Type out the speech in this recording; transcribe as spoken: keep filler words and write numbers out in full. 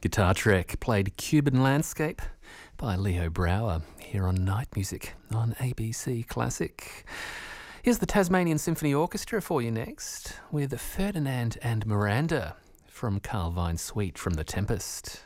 Guitar Trek played Cuban Landscape by Leo Brower here on Night Music on A B C Classic. Here's the Tasmanian Symphony Orchestra for you next with Ferdinand and Miranda from Carl Vine's Suite from The Tempest.